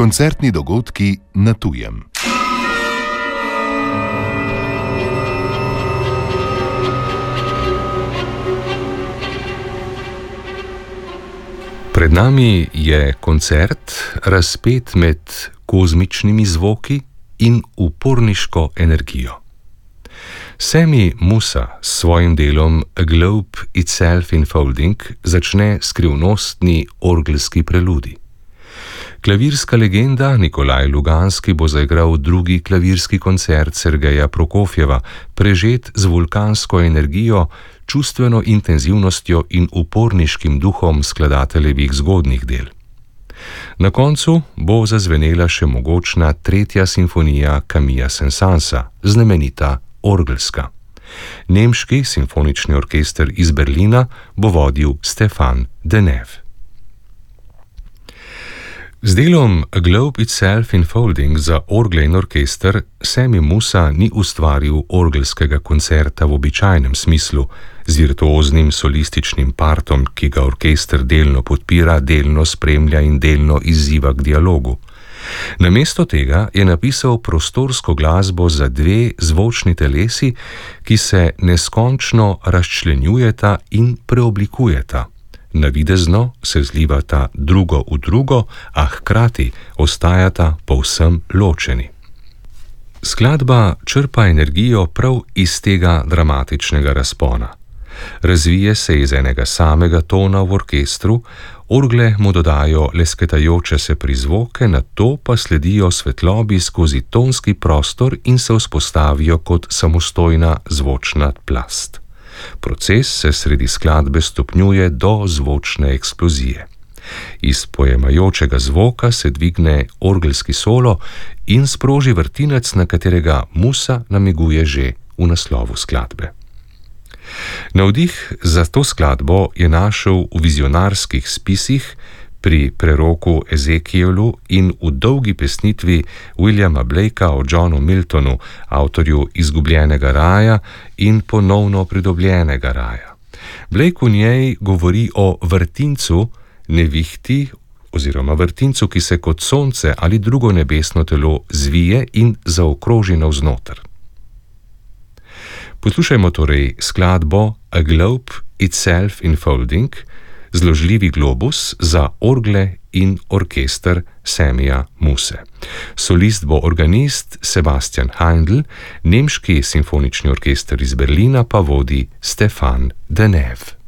Koncertni dogodki na tujem. Pred nami je koncert, razpet med kozmičnimi zvoki in uporniško energijo. Sami Musa s svojim delom A Globe Itself Enfolding začne skrivnostni orgelski preludi. Klavirska legenda Nikolaj Luganski bo zaigral drugi klavirski koncert Sergeja Prokofjeva, prežet z vulkansko energijo, čustveno intenzivnostjo in uporniškim duhom skladateljevih zgodnjih del. Na koncu bo zazvenela še mogočna tretja simfonija Camilla Saint-Saënsa, znamenita orgelska. Nemški simfonični orkester iz Berlina bo vodil Stefan Deneve. Z delom A Globe Itself Enfolding za orgle in orkester Sami Musa ni ustvaril orgelskega koncerta v običajnem smislu, z virtuoznim solističnim partom, ki ga orkester delno podpira, delno spremlja in delno izziva k dialogu. Namesto tega je napisal prostorsko glasbo za dve zvočni telesi, ki se neskončno razčlenjujeta in preoblikujeta. Navidezno se zlivata drugo v drugo, a hkrati ostajata povsem ločeni. Skladba črpa energijo prav iz tega dramatičnega razpona. Razvije se iz enega samega tona v orkestru, orgle mu dodajo lesketajoče se prizvoke, nato pa sledijo svetlobi skozi tonski prostor in se vzpostavijo kot samostojna zvočna plast. Proces se sredi skladbe stopnjuje do zvočne eksplozije. Iz pojemajočega zvoka se dvigne orgelski solo in sproži vrtinec, na katerega Musa namiguje že v naslovu skladbe. Navdih za to skladbo je našel v vizionarskih spisih, pri preroku Ezekielu in v dolgi pesnitvi Williama Blakea o Johnu Miltonu, avtorju Izgubljenega raja in Ponovno pridobljenega raja. Blake v njej govori o vrtincu, nevihti oziroma vrtincu, ki se kot sonce ali drugo nebesno telo zvije in zaokroži navznoter. Poslušajmo torej skladbo A Globe Itself Enfolding, zložljivi globus za orgle in orkester Samija Muse. Solist bo organist Sebastian Heindl, nemški simfonični orkester iz Berlina pa vodi Stefan Deneve.